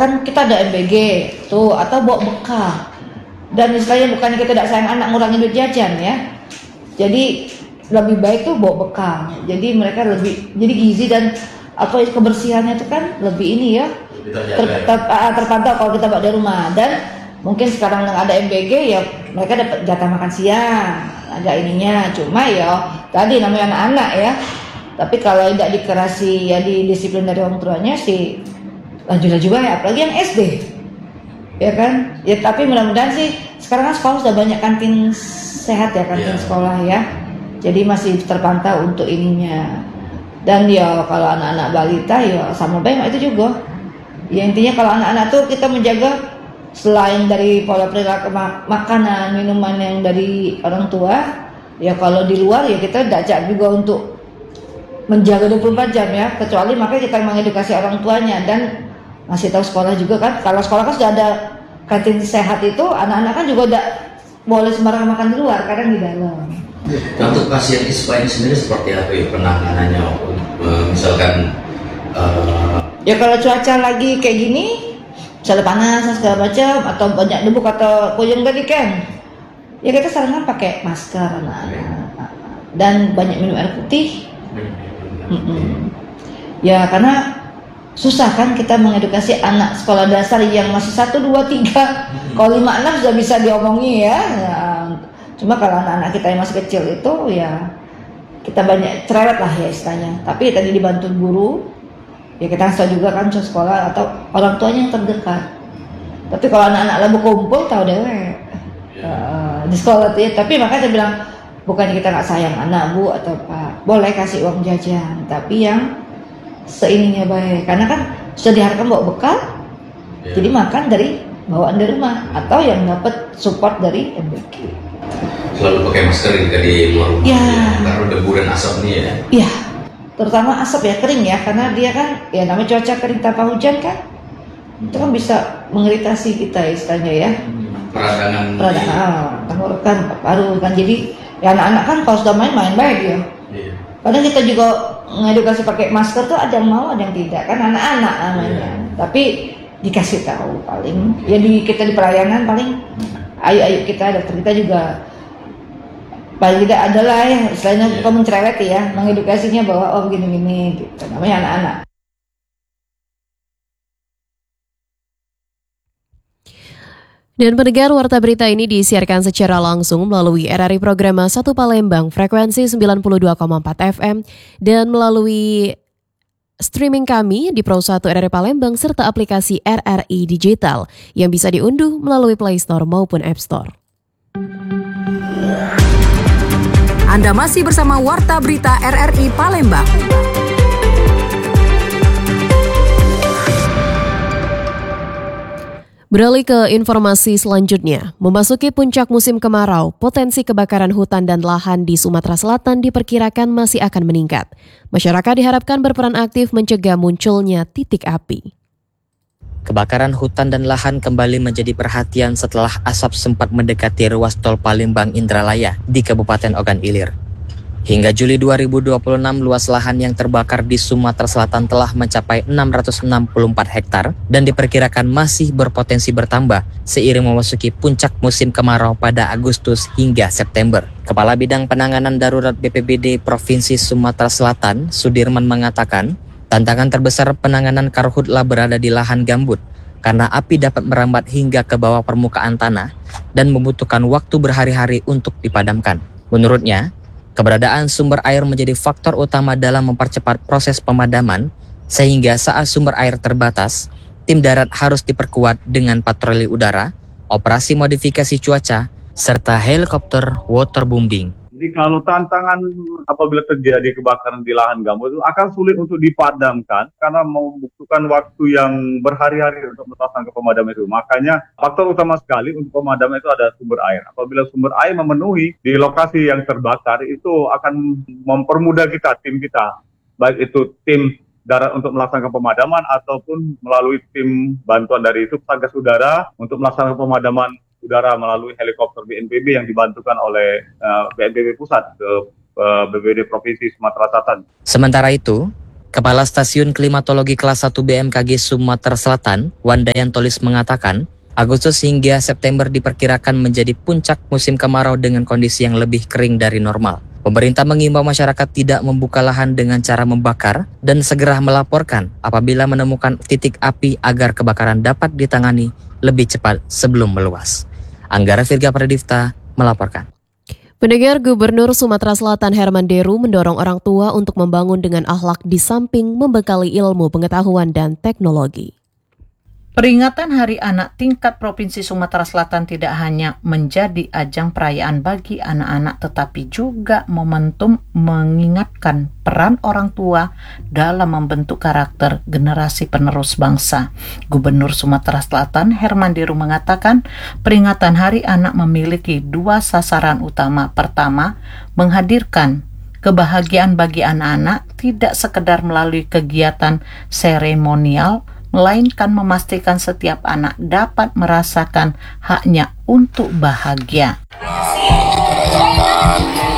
misalkan kita ada MBG tuh atau bawa bekal, dan istilahnya bukan kita tidak sayang anak ngurangin duit jajan ya, jadi lebih baik tuh bawa bekal, jadi mereka lebih jadi gizi dan kebersihannya itu kan lebih ini ya, terpantau kalau kita bawa dari rumah. Dan mungkin sekarang yang ada MBG ya mereka dapat jatah makan siang agak ininya, cuma ya tadi namanya anak-anak ya, tapi kalau tidak dikerasi ya di disiplin dari orang tuanya sih lanjut juga ya, apalagi yang SD ya kan ya. Tapi mudah-mudahan sih sekarang kan sekolah sudah banyak kantin sehat ya, kantin sekolah ya, jadi masih terpantau untuk ininya. Dan ya kalau anak-anak balita ya sama baik itu juga ya, intinya kalau anak-anak tuh kita menjaga selain dari pola perilaku makanan minuman yang dari orang tua ya, kalau di luar ya kita ajak juga untuk menjaga 24 jam ya, kecuali makanya kita mengedukasi orang tuanya dan masih tahu sekolah juga kan. Kalau sekolah kan sudah ada kantin sehat itu, anak-anak kan juga tidak boleh sembarangan makan di luar, kadang di dalam. Nah, untuk pasien ISPA ini sendiri seperti apa ya penanganannya? Misalkan ya kalau cuaca lagi kayak gini, misalnya panas segala macam atau banyak debu atau puyeng tadi kan, ya kita sarankan pakai masker anak-anak dan banyak minum air putih. Ya karena susah kan kita mengedukasi anak sekolah dasar yang masih 1, 2, 3, kalau 5, 6 sudah bisa diomongi ya. Cuma kalau anak-anak kita yang masih kecil itu ya kita banyak cerewet lah ya istilahnya. Tapi tadi dibantu guru, ya kita kasih juga kan ke sekolah atau orang tuanya yang terdekat. Tapi kalau anak-anak lalu kumpul tahu deh di sekolah tuh ya. Tapi makanya saya bilang bukan kita nggak sayang anak bu atau pak, boleh kasih uang jajan, tapi yang seininya baik, karena kan sudah diharapkan bawa bekal, jadi makan dari bawaan dari rumah atau yang dapat support dari MBG. Selalu pakai masker jika di luar rumah ya, karena debu dan asap ini ya. Iya, terutama asap ya, kering ya, karena dia kan ya namanya cuaca kering tanpa hujan kan, itu kan bisa mengiritasi kita istilahnya ya. Peradangan tenggorokan, paru kan, jadi ya anak-anak kan kalau sudah main baik ya. Kadang kita juga ngedukasi pakai masker tuh ada yang mau ada yang tidak kan, anak-anak namanya. Tapi dikasih tahu paling ya kita di pelayanan paling ayo kita dokter kita juga paling tidak adalah ya istilahnya bukan mencerewet ya, mengedukasinya bahwa oh gini-gini gitu, namanya anak-anak. Dan pendengar, warta berita ini disiarkan secara langsung melalui RRI Programa 1 Palembang frekuensi 92,4 FM dan melalui streaming kami di Pro 1 RRI Palembang serta aplikasi RRI Digital yang bisa diunduh melalui Play Store maupun App Store. Anda masih bersama Warta Berita RRI Palembang. Beralih ke informasi selanjutnya, memasuki puncak musim kemarau, potensi kebakaran hutan dan lahan di Sumatera Selatan diperkirakan masih akan meningkat. Masyarakat diharapkan berperan aktif mencegah munculnya titik api. Kebakaran hutan dan lahan kembali menjadi perhatian setelah asap sempat mendekati ruas tol Palembang Indralaya di Kabupaten Ogan Ilir. Hingga Juli 2026, luas lahan yang terbakar di Sumatera Selatan telah mencapai 664 hektar dan diperkirakan masih berpotensi bertambah seiring memasuki puncak musim kemarau pada Agustus hingga September. Kepala Bidang Penanganan Darurat BPBD Provinsi Sumatera Selatan, Sudirman mengatakan, tantangan terbesar penanganan karhutla berada di lahan gambut karena api dapat merambat hingga ke bawah permukaan tanah dan membutuhkan waktu berhari-hari untuk dipadamkan. Menurutnya, keberadaan sumber air menjadi faktor utama dalam mempercepat proses pemadaman, sehingga saat sumber air terbatas, tim darat harus diperkuat dengan patroli udara, operasi modifikasi cuaca, serta helikopter waterbombing. Jadi kalau tantangan apabila terjadi kebakaran di lahan gambut itu akan sulit untuk dipadamkan karena membutuhkan waktu yang berhari-hari untuk melaksanakan pemadaman itu. Makanya faktor utama sekali untuk pemadaman itu ada sumber air. Apabila sumber air memenuhi di lokasi yang terbakar itu akan mempermudah tim kita, baik itu tim darat untuk melaksanakan pemadaman ataupun melalui tim bantuan dari Satgas Udara untuk melaksanakan pemadaman udara melalui helikopter BNPB yang dibantukan oleh BNPB Pusat ke BPBD Provinsi Sumatera Selatan. Sementara itu, Kepala Stasiun Klimatologi Kelas 1 BMKG Sumatera Selatan, Wandayan Tolis mengatakan, Agustus hingga September diperkirakan menjadi puncak musim kemarau dengan kondisi yang lebih kering dari normal. Pemerintah mengimbau masyarakat tidak membuka lahan dengan cara membakar dan segera melaporkan apabila menemukan titik api agar kebakaran dapat ditangani lebih cepat sebelum meluas. Anggara Virga Pradipta melaporkan. Pendengar, Gubernur Sumatera Selatan Herman Deru mendorong orang tua untuk membangun dengan akhlak di samping membekali ilmu pengetahuan dan teknologi. Peringatan Hari Anak tingkat Provinsi Sumatera Selatan tidak hanya menjadi ajang perayaan bagi anak-anak, tetapi juga momentum mengingatkan peran orang tua dalam membentuk karakter generasi penerus bangsa. Gubernur Sumatera Selatan Herman Deru mengatakan, peringatan Hari Anak memiliki dua sasaran utama. Pertama, menghadirkan kebahagiaan bagi anak-anak tidak sekedar melalui kegiatan seremonial, melainkan memastikan setiap anak dapat merasakan haknya untuk bahagia. Kita rayakan